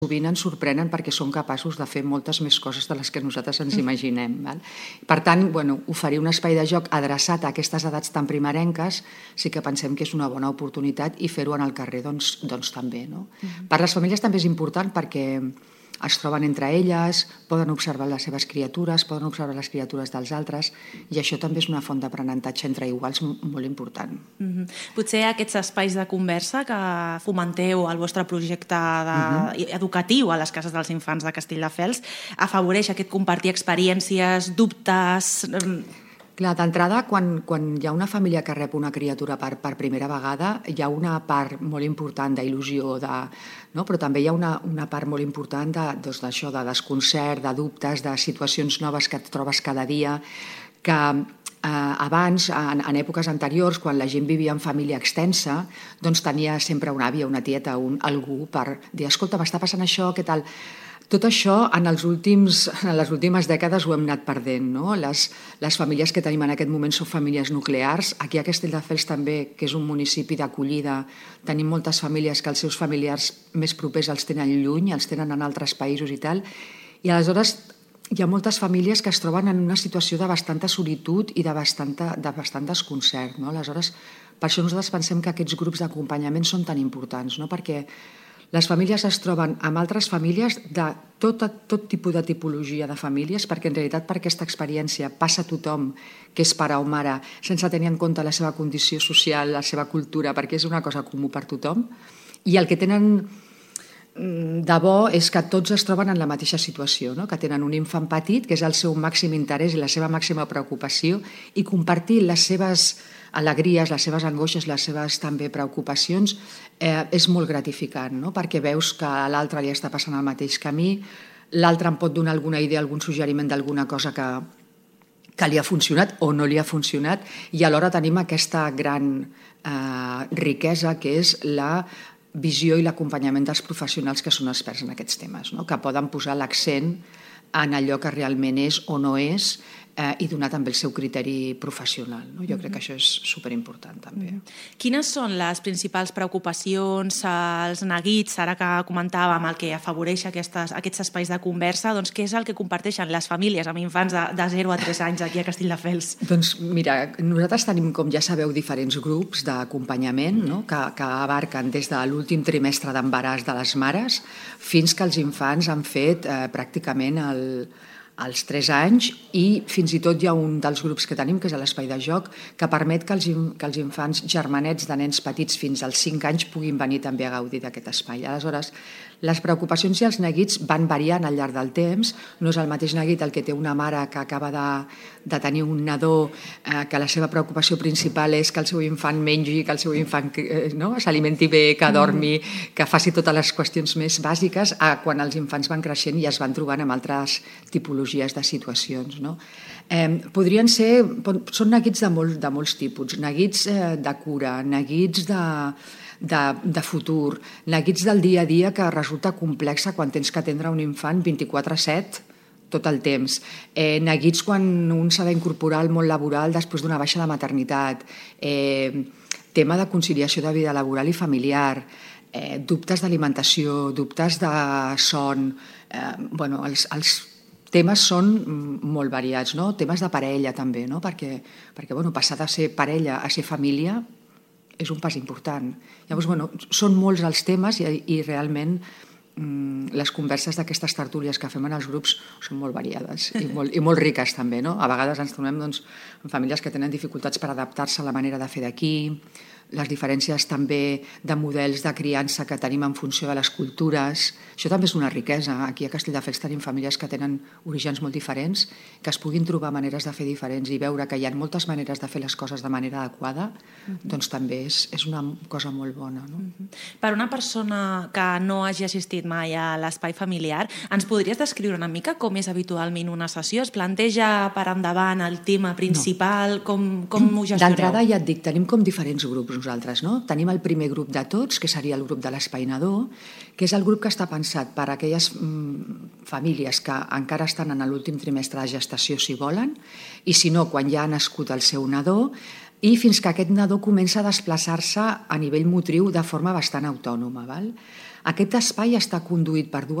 sovint ens sorprenen perquè són capaços de fer moltes més coses de les que nosaltres ens imaginem. Per tant, oferir un espai de joc adreçat a aquestes edats tan primerenques sí que pensem que és una bona oportunitat, i fer-ho en el carrer doncs també. Per les famílies també és important perquè es troben entre elles, poden observar les seves criatures, poden observar les criatures dels altres, i això també és una font d'aprenentatge entre iguals molt important. Potser aquests espais de conversa que fomenteu al vostre projecte educatiu a les cases dels infants de Castelldefels afavoreix aquest compartir experiències, dubtes... Clar, d'entrada, quan hi ha una família que rep una criatura per primera vegada, hi ha una part molt important d'il·lusió, però també hi ha una part molt important d'això, de desconcert, de dubtes, de situacions noves que et trobes cada dia, que abans, en èpoques anteriors, quan la gent vivia en família extensa, doncs tenia sempre una àvia, una tieta, algú per dir, escolta, m'està passant això, què tal? Tot això en les últimes dècades ho hem anat perdent. Les famílies que tenim en aquest moment són famílies nuclears. Aquí a Castelldefels també, que és un municipi d'acollida, tenim moltes famílies que els seus familiars més propers els tenen lluny, els tenen en altres països i tal. I aleshores hi ha moltes famílies que es troben en una situació de bastanta solitud i de bastant desconcert. Aleshores, per això nosaltres pensem que aquests grups d'acompanyament són tan importants, perquè les famílies es troben amb altres famílies de tot tipus de tipologia de famílies, perquè en realitat per aquesta experiència passa tothom que és pare o mare, sense tenir en compte la seva condició social, la seva cultura, perquè és una cosa comú per tothom. I el que tenen de bo és que tots es troben en la mateixa situació, que tenen un infant petit, que és el seu màxim interès i la seva màxima preocupació, i compartir les seves alegries, les seves angoixes, les seves també preocupacions és molt gratificant, perquè veus que a l'altre li està passant el mateix camí, l'altre em pot donar alguna idea, algun suggeriment d'alguna cosa que li ha funcionat o no li ha funcionat, i alhora tenim aquesta gran riquesa que és la visió i l'acompanyament dels professionals que són experts en aquests temes, que poden posar l'accent en allò que realment és o no és, i donar també el seu criteri professional. Jo crec que això és superimportant també. Quines són les principals preocupacions, els neguits, ara que comentàvem el que afavoreix aquests espais de conversa, doncs què és el que comparteixen les famílies amb infants de 0 a 3 anys aquí a Castelldefels? Doncs mira, nosaltres tenim, com ja sabeu, diferents grups d'acompanyament que abarquen des de l'últim trimestre d'embaràs de les mares fins que els infants han fet pràcticament als 3 anys, i fins i tot hi ha un dels grups que tenim, que és l'espai de joc, que permet que els infants germanets de nens petits fins als 5 anys puguin venir també a gaudir d'aquest espai. Aleshores, les preocupacions i els neguits van variant al llarg del temps. No és el mateix neguit el que té una mare que acaba de tenir un nadó, que la seva preocupació principal és que el seu infant mengi, que el seu infant s'alimenti bé, que dormi, que faci totes les qüestions més bàsiques, quan els infants van creixent i es van trobant amb altres tipologies de situacions. Són neguits de molts tipus, neguits de cura, neguits de futur, neguits del dia a dia, que resulta complexa quan tens que atendre un infant 24/7 tot el temps, neguits quan un s'ha d'incorporar al món laboral després d'una baixa de maternitat, tema de conciliació de vida laboral i familiar, dubtes d'alimentació, dubtes de son. Els temes són molt variats, temes de parella també, perquè passar de ser parella a ser família és un pas important. Llavors, són molts els temes i realment les converses d'aquestes tertúlies que fem en els grups són molt variades i molt riques també. A vegades ens trobem amb famílies que tenen dificultats per adaptar-se a la manera de fer d'aquí, les diferències també de models de criança que tenim en funció de les cultures. Això també és una riquesa. Aquí a Castelldefels tenim famílies que tenen orígens molt diferents, que es puguin trobar maneres de fer diferents i veure que hi ha moltes maneres de fer les coses de manera adequada, doncs també és una cosa molt bona. Per una persona que no hagi assistit mai a l'espai familiar, ens podries descriure una mica com és habitualment una sessió? Es planteja per endavant el tema principal? Com ho gestioneu? D'entrada, ja et dic, tenim com diferents grups nosaltres. Tenim el primer grup de tots, que seria el grup de l'espai nadó, que és el grup que està pensat per a aquelles famílies que encara estan en l'últim trimestre de gestació, si volen, i si no, quan ja ha nascut el seu nadó, i fins que aquest nadó comença a desplaçar-se a nivell motriu de forma bastant autònoma. Val? Aquest espai està conduït per dues